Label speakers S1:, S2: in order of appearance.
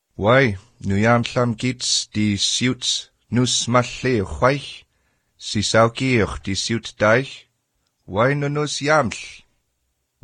S1: Wai, nu yamllam gits die siut nus malle chwaich, si saugier die siut daich. Wai nu nus yaml,